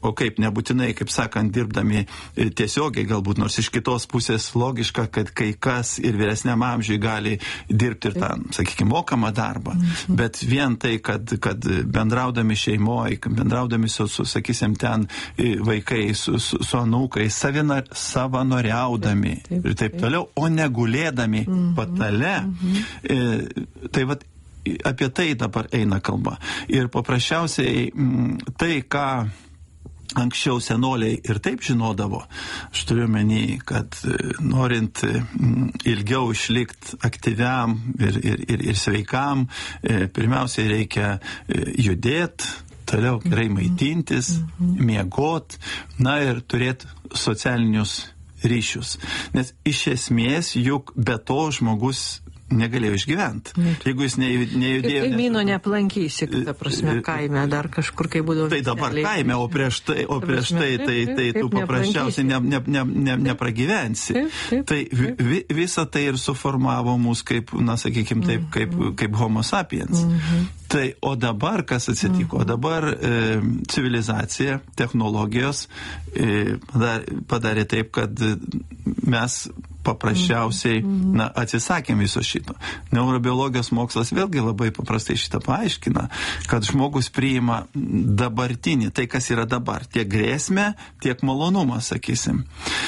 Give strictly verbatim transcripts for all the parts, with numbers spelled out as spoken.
o kaip nebūtinai, kaip sakant, dirbdami tiesiogiai, galbūt nors iš kitos pusės logiška, kad kai kas ir vyresniam amžiui gali dirbti ir tą, sakykime, mokamą darbą, mhm. bet vien tai, kad, kad bendraudami šeimoje, bendraudami su, su sakysim, ten vaikai, su, su, su anūkai, savina, savanoriaudami taip, taip, ir taip toliau, o negulėdami mhm. patale, mhm. E, tai vat apie tai dabar eina kalba. Ir paprasčiausiai tai, ką anksčiau senoliai ir taip žinodavo, aš turiu menį, kad norint ilgiau išlikti aktyviam ir, ir, ir, ir sveikam, pirmiausiai reikia judėti, toliau gerai maitintis, miegot, na ir turėti socialinius ryšius. Nes iš esmės juk be to žmogus negalėjo išgyventi. Jeigu jis nejudėjo... Kaimyno neaplankysi, ta prasme, kaime, dar kažkur, kai būdavo... Tai dabar kaime, o prieš tai, o prieš tai, tai, tai tu paprasčiausiai ne, ne, ne, ne, nepragyvensi. Tai vi, visa tai ir suformavo mus kaip, na, sakykime, taip, kaip, kaip homo sapiens. Tai, o dabar kas atsitiko? O dabar e, civilizacija, technologijos e, padarė, padarė taip, kad mes paprasčiausiai na, atsisakėm viso šito. Neurobiologijos mokslas vėlgi labai paprastai šitą paaiškina, kad žmogus priima dabartinį, tai kas yra dabar, tiek grėsmę, tiek malonumą, sakysim.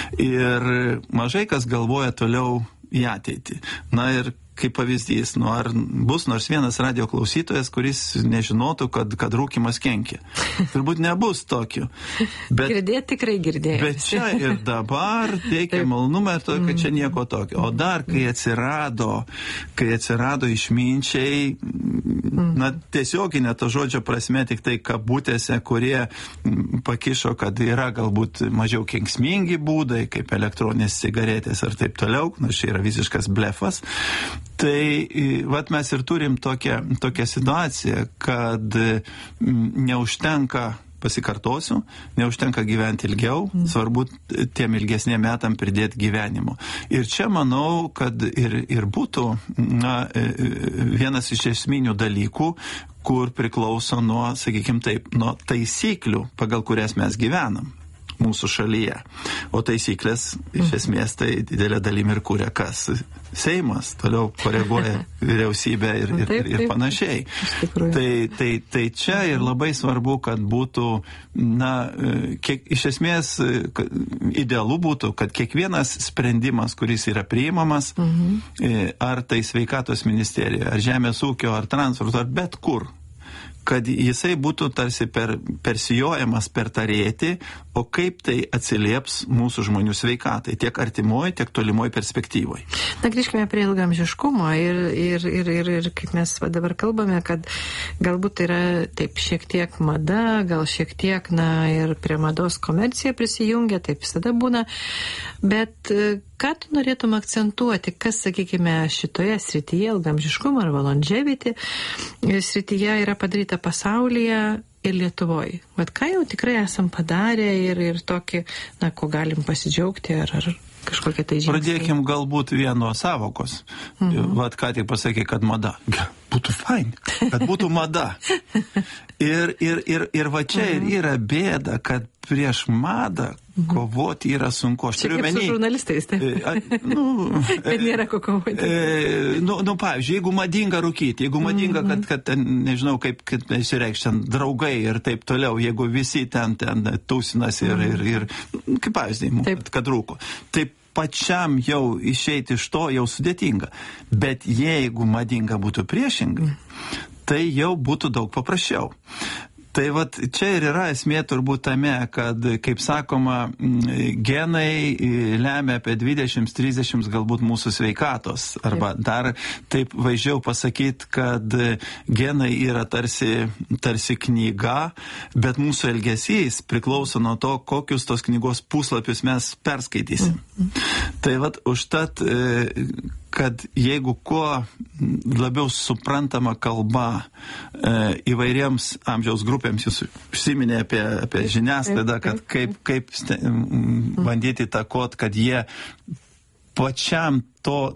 Ir mažai kas galvoja toliau į ateitį. Na ir kaip pavyzdys, nu, ar bus nors vienas radio klausytojas, kuris nežinotų, kad, kad rūkymas kenkia. Turbūt nebus tokių. Bet, girdėt tikrai girdėjau. Bet čia ir dabar teikia malonumą ir to, kad čia nieko tokio. O dar, kai atsirado, kai atsirado išminčiai, na, tiesioginė to žodžio prasme, tik tai kabutėse, kurie pakišo, kad yra galbūt mažiau kenksmingi būdai, kaip elektroninės cigaretės ar taip toliau, nors čia yra visiškas blefas. Tai vat mes ir turim tokią, tokią situaciją, kad neužtenka, pasikartosiu, neužtenka gyventi ilgiau, mm. svarbu tiem ilgesniem metam pridėti gyvenimo. Ir čia manau, kad ir, ir būtų na, vienas iš esminių dalykų, kur priklauso nuo, sakykime taip, nuo taisyklių, pagal kurias mes gyvenam mūsų šalyje. O taisyklės iš esmės tai didelė dalim ir kūrė kas? Seimas, toliau koreguoja vyriausybę ir, ir, ir, ir panašiai. Tai, tai, tai čia ir labai svarbu, kad būtų, na, kiek, iš esmės idealu būtų, kad kiekvienas sprendimas, kuris yra priimamas, mhm. ar tai sveikatos ministerija, ar žemės ūkio, ar transporto, ar bet kur, kad jisai būtų tarsi per, persijojamas per tarėti, o kaip tai atsilieps mūsų žmonių sveikatai, tiek artimoje, tiek tolimoje perspektyvoje. Na, grįžkime prie ilgamžiškumo ir, ir, ir, ir, ir kaip mes dabar kalbame, kad galbūt yra taip šiek tiek mada, gal šiek tiek, na, ir prie mados komercija prisijungia, taip visada būna, bet ką tu norėtum akcentuoti, kas, sakykime, šitoje srityje, ilgamžiškumo arba longevity srityje yra padaryta pasaulyje ir Lietuvoje? Vat ką jau tikrai esam padarę ir, ir tokį, na, ko galim pasidžiaugti ar, ar kažkokia tai žingsnė. Pradėkim galbūt vieno savokos. Mhm. Vat ką tik pasakė, kad mada. Būtų fain, kad būtų mada. Ir, ir, ir, ir va čia mhm. ir yra bėda, kad prieš madą kovoti yra sunku. Aš čia kaip meni, su žurnalistais, taip. A, nu, bet nėra ko kovoti. E, nu, nu, pavyzdžiui, jeigu madinga rūkyti, jeigu madinga, kad, kad ten, nežinau, kaip, kaip išsireikš ten draugai ir taip toliau, jeigu visi ten, ten tausinas ir, ir, ir, kaip pavyzdį, kad, kad rūko. Taip pačiam jau išeiti iš to jau sudėtinga. Bet jeigu madinga būtų priešingai, tai jau būtų daug paprasčiau. Tai vat čia ir yra esmė turbūt tame, kad, kaip sakoma, genai lemia apie dvidešimt trisdešimt galbūt mūsų sveikatos. Arba dar taip vaizdžiau pasakyti, kad genai yra tarsi, tarsi knyga, bet mūsų elgesys priklauso nuo to, kokius tos knygos puslapius mes perskaitysim. Mm-hmm. Tai vat užtat, kad jeigu kuo labiau suprantama kalba e, įvairiems amžiaus grupėms, jūs užsiminė apie, apie žiniasklaidą, kad kaip, kaip ste, bandyti įtakot, kad jie pačiam to,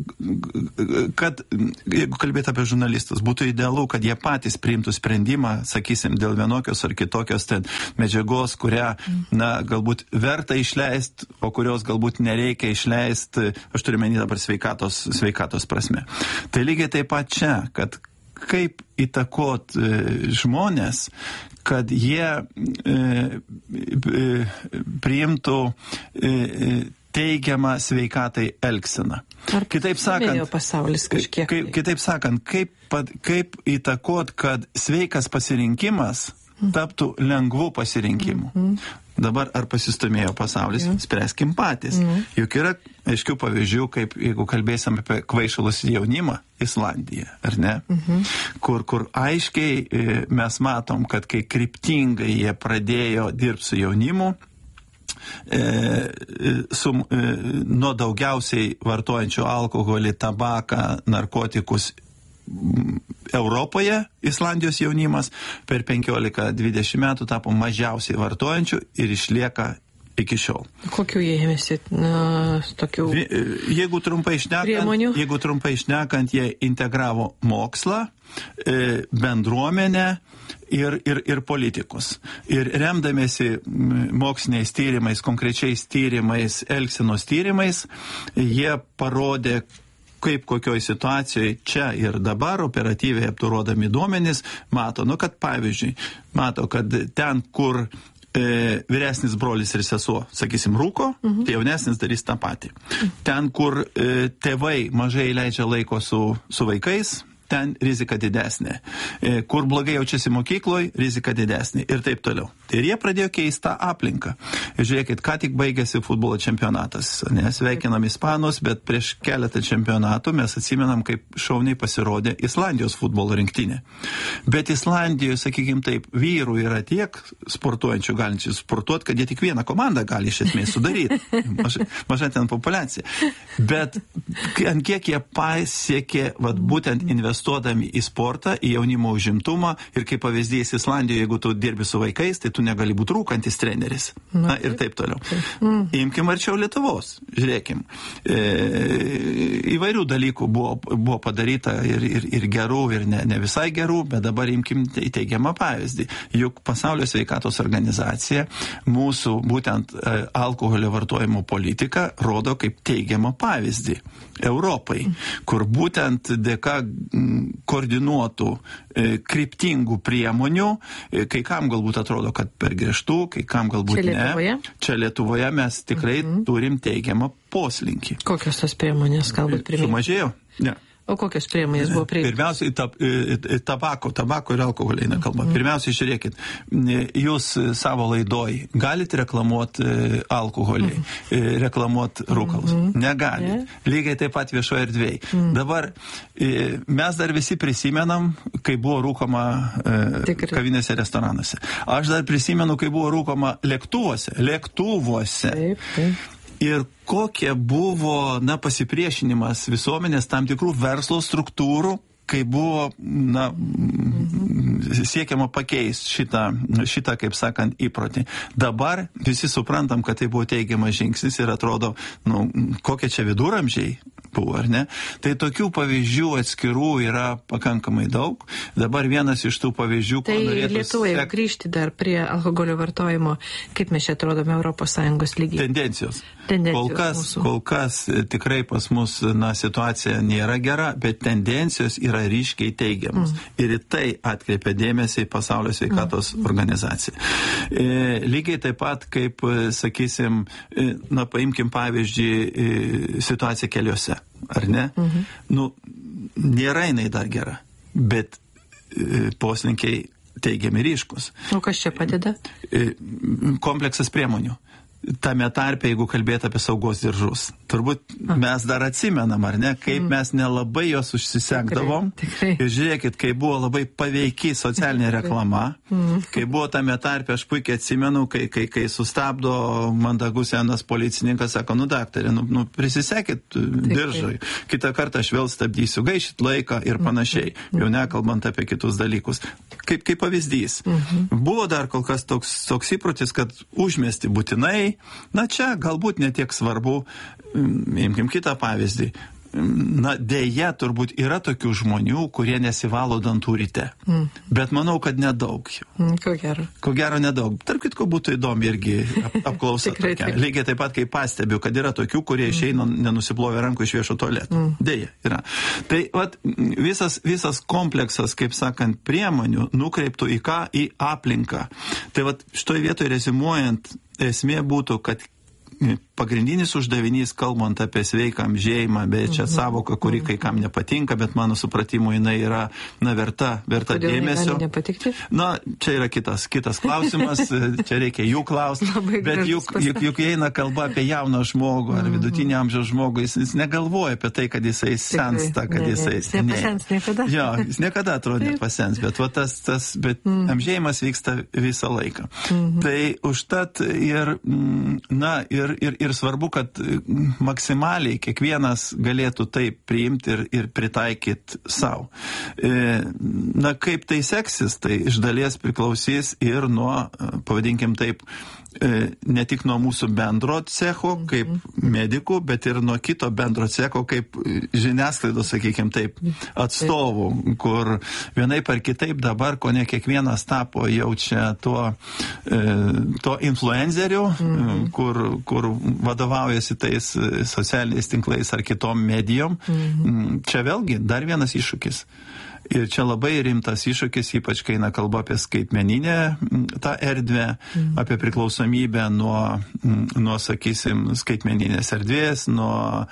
kad, jeigu kalbėti apie žurnalistus, būtų idealu, kad jie patys priimtų sprendimą, sakysim, dėl vienokios ar kitokios ten medžiagos, kurią, na, galbūt verta išleisti, o kurios galbūt nereikia išleisti, aš turiu menį dabar sveikatos, sveikatos prasme. Tai lygiai taip pat čia, kad kaip įtakot e, žmonės, kad jie e, e, priimtų e, teigiamą sveikatai elgseną. Ar kitaip sakant, pasaulis kažkiek? Kaip, kitaip sakant, kaip, kaip įtakot, kad sveikas pasirinkimas taptų lengvų pasirinkimų. Mm. Dabar ar pasistumėjo pasaulis, mm. spręskim patys. Mm. Juk yra aiškių pavyzdžių, kaip jeigu kalbėsim apie kvaišalus jaunimą, Islandija, ar ne? Mm-hmm. Kur, kur aiškiai mes matom, kad kai kryptingai jie pradėjo dirbti su jaunimu, e, su, e, nuo daugiausiai vartojančių alkoholį, tabaką, narkotikus Europoje, Islandijos jaunimas per penkiolika dvidešimt metų tapo mažiausiai vartojančių ir išlieka iki šiol. Kokių jie ėmėsi tokių jeigu trumpai šnekant, priemonių? Jeigu trumpai šnekant, jie integravo mokslą, bendruomenę ir, ir, ir politikus. Ir remdamėsi moksliniais tyrimais, konkrečiais tyrimais, elgsenos tyrimais, jie parodė, kaip kokioj situacijoje čia ir dabar operatyviai apturodami duomenys mato, nu kad pavyzdžiui, mato, kad ten, kur e, vyresnis brolis ir sesuo, sakysim, rūko, mhm. tai jaunesnis darys tą patį. Ten, kur e, tėvai mažai leidžia laiko su, su vaikais, ten rizika didesnė. E, kur blogai jaučiasi mokykloje, rizika didesnė ir taip toliau. Ir jie pradėjo keisti tą aplinką. Ir žiūrėkit, ką tik baigėsi futbolo čempionatas. Nesveikinam ispanus, bet prieš keletą čempionatų mes atsimenam, kaip šauniai pasirodė Islandijos futbolo rinktinė. Bet Islandijoje, sakykime taip, vyrų yra tiek sportuojančių galinčių sportuoti, kad jie tik vieną komandą gali iš esmės sudaryti. Maža, maža ten populiacija. Bet ant kiek jie pasiekė, vat, būtent investuodami į sportą, į jaunimo užimtumą ir kaip pavyzdys Islandijoje, jeigu tu dirbi su vaikais, tai tu negali būti rūkantis treneris. Na, ir taip toliau. Mm. Imkim arčiau Lietuvos. Žiūrėkim. E, įvairių dalykų buvo, buvo padaryta ir, ir, ir gerų, ir ne, ne visai gerų, bet dabar imkim teigiamą pavyzdį. Juk Pasaulio sveikatos organizacija mūsų būtent e, alkoholio vartojimo politiką rodo kaip teigiamą pavyzdį Europai, mm. kur būtent dėka koordinuotų e, kryptingų priemonių, e, kai kam galbūt atrodo, kad per griežtų, kai kam galbūt čia Lietuvoje? ne. Čia Lietuvoje mes tikrai mhm. turim teigiamą poslinkį. Kokios tos priemonės galbūt primėjo? Sumažėjo? Ne. O kokios priemonės buvo priimtos? Pirmiausiai, tab, tabako, tabako ir alkoholį eina kalba. Mm. Pirmiausiai, žiūrėkit, jūs savo laidoj galite reklamuoti alkoholį, mm. reklamuoti rūkalus? Mm. Negalit. Yeah. Lygiai taip pat viešoje erdvėje. Mm. Dabar mes dar visi prisimenam, kai buvo rūkoma Tikrai. kavinėse, restoranuose. Aš dar prisimenu, kai buvo rūkoma lėktuvuose. Lėktuvuose. Taip, taip. Ir kokie buvo, na, pasipriešinimas visuomenės tam tikrų verslo struktūrų, kai buvo, na, siekiama pakeisti šitą, šitą, kaip sakant, įprotį. Dabar visi suprantam, kad tai buvo teigiamas žingsnis ir atrodo, nu, kokie čia viduramžiai buvo, ar ne? Tai tokių pavyzdžių atskirų yra pakankamai daug. Dabar vienas iš tų pavyzdžių, tai ko norėtų... Lietuvoje sek... grįžti dar prie alkoholio vartojimo, kaip mes čia atrodome Europos Sąjungos lygiai? Tendencijos. Tendencijos kol kas, mūsų. Kol kas tikrai pas mus, na, situacija nėra gera, bet tendencijos yra ryškiai teigiamas. Mm. Ir į tai atkreipia dėmesį Pasaulio sveikatos mm. organizacija. E, lygiai taip pat, kaip, sakysim, na, paimkim pavyzdžiui situaciją keliuose. Ar ne? Mhm. Nu, nėra jinai dar gera, bet e, poslinkiai teigiami ryškus. O kas čia padeda? E, kompleksas priemonių. Tame tarpe, jeigu kalbėtų apie saugos diržus. Turbūt A. mes dar atsimenam, ar ne, kaip mm. mes nelabai jos užsisekdavom. Tikrai, tikrai. Ir žiūrėkit, kai buvo labai paveiki socialinė reklama, mm. kai buvo tame tarpe, aš puikiai atsimenu, kai, kai, kai sustabdo mandagus senas policininkas, sako, nu daktarė, nu, nu prisisekit diržai. Kitą kartą aš vėl stabdysiu, gaišit laiką ir panašiai. Mm. Jau nekalbant apie kitus dalykus. Kaip, kaip pavyzdys. Mm-hmm. Buvo dar kol kas toks, toks įprotis, kad užmesti būtinai. Na čia galbūt netiek svarbu, imkim kitą pavyzdį. Na, dėja, turbūt yra tokių žmonių, kurie nesivalo dantų ryte. Mm. Bet manau, kad nedaug jų. Mm, ko gero. Ko gero nedaug. Tarp kitko būtų įdomi irgi ap apklausa. Tikrai, tokia. Lygiai taip pat, kai pastebiu, kad yra tokių, kurie mm. išeina nenusiplovę rankų iš viešo tualeto. Mm. Dėja, yra. Tai vat, visas, visas kompleksas, kaip sakant, priemonių nukreiptų į ką? Į aplinką. Tai vat, šitoj vietoje rezimuojant, esmė būtų, kad pagrindinis uždavinys, kalbant apie sveiką amžėjimą, bet čia savoka, kuri kai kam nepatinka, bet mano supratimu jinai yra na, verta, verta Kodėl dėmesio. Kodėl nepatikti? Na, čia yra kitas, kitas klausimas, čia reikia jų klausti, bet juk, juk, juk eina kalba apie jauną žmogų ar vidutinį amžiaus žmogų, jis, jis negalvoja apie tai, kad jisai sensta, kad ne, jisai... Jis nepasens niekada. Jo, jis niekada atrodo nepasens, bet, va, tas, tas, bet mm. amžėjimas vyksta visą laiką. Mm-hmm. Tai užtat ir, na, ir, ir, ir svarbu, kad maksimaliai kiekvienas galėtų tai priimti ir, ir pritaikyti savo. Na, kaip tai seksis, tai iš dalies priklausys ir nuo, pavadinkim taip, ne tik nuo mūsų bendro cecho kaip medikų, bet ir nuo kito bendro cecho kaip žiniasklaidos, sakykime taip, atstovų, kur vienaip ar kitaip dabar, ko ne kiekvienas tapo jau čia tuo, tuo influenceriu, mm-hmm. kur, kur vadovaujasi tais socialiniais tinklais ar kitom medijom. Mm-hmm. Čia vėlgi dar vienas iššūkis. Ir čia labai rimtas iššūkis, ypač kai eina kalba apie skaitmeninę tą erdvę, mm. apie priklausomybę nuo, nuo, sakysim, skaitmeninės erdvės, nuo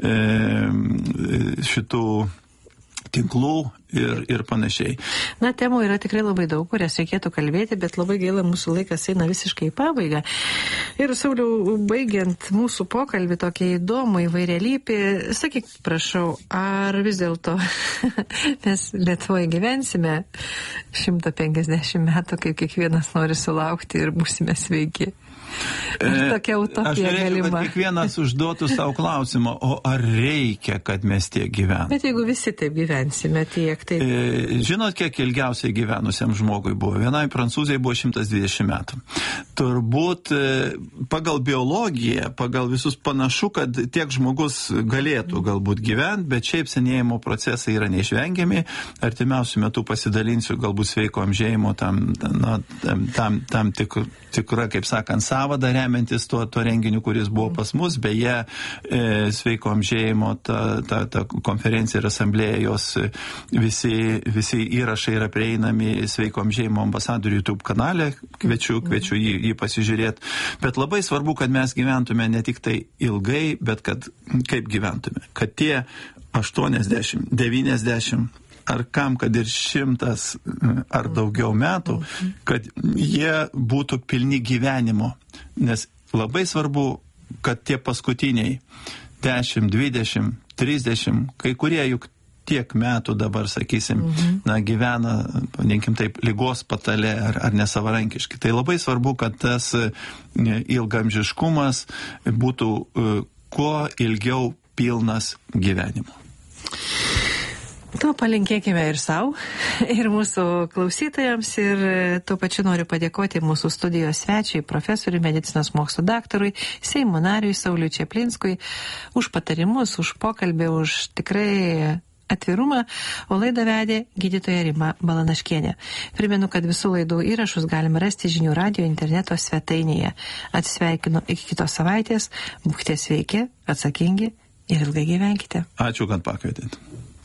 e, šitų tinklų ir, ir panašiai. Na, temų yra tikrai labai daug, kurias reikėtų kalbėti, bet labai gaila, mūsų laikas eina visiškai į pabaigą. Ir, Sauliau, baigiant mūsų pokalbį tokį įdomų įvairialypį, sakyk, prašau, ar vis dėlto mes Lietuvoje gyvensime šimtą penkiasdešimt metų, kaip kiekvienas nori sulaukti ir būsime sveiki? Ar tokia utopija galima? Aš norėčiau, kad kiekvienas užduotų savo klausimą, o ar reikia, kad mes tiek gyvename? Bet jeigu visi taip gyvensime, tiek tai... E, žinot, kiek ilgiausiai gyvenusiam žmogui buvo? Vienai Prancūzai buvo šimtas dvidešimt metų. Turbūt pagal biologiją, pagal visus panašu, kad tiek žmogus galėtų galbūt gyventi, bet šiaip senėjimo procesai yra neišvengiami. Artimiausių metų pasidalinsiu galbūt sveiko amžėjimo tam, na, tam, tam, tam tik, tikra, kaip sakant, savadą remiantis tuo, tuo renginiu, kuris buvo pas mus. Beje, e, sveiko amžėjimo ta, ta, ta konferencija ir asamblėja, jos visi, visi įrašai yra prieinami sveiko amžėjimo ambasadorių YouTube kanale. Kviečiu, kviečiu jį, jį pasižiūrėti. Bet labai svarbu, kad mes gyventume ne tik tai ilgai, bet kad kaip gyventume. Kad tie aštuoniasdešimt, devyniasdešimt ar kam, kad ir šimtas ar daugiau metų, kad jie būtų pilni gyvenimo. Nes labai svarbu, kad tie paskutiniai dešimt, dvidešimt, trisdešimt, kai kurie juk tiek metų dabar, sakysim, mhm. na, gyvena, vadinkim taip, ligos patale ar, ar nesavarankiškai. Tai labai svarbu, kad tas ilgamžiškumas būtų kuo ilgiau pilnas gyvenimo. To palinkėkime ir savo, ir mūsų klausytojams, ir tuo pačiu noriu padėkoti mūsų studijos svečiui, profesoriui, medicinos mokslo daktarui, Seimo nariui Sauliui Čaplinskui už patarimus, už pokalbį, už tikrai atvirumą, o laidą vedė gydytoja Rima Balanaškienė. Primenu, kad visų laidų įrašus galima rasti Žinių radijo interneto svetainėje. Atsisveikinu iki kitos savaitės, būkite sveiki, atsakingi ir ilgai gyvenkite. Ačiū, kad pakvietėt.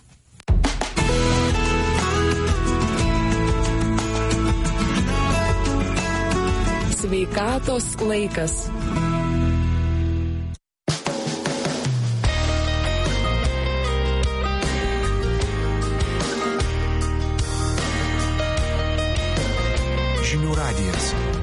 Sveikatos laikas. Žinių radijas.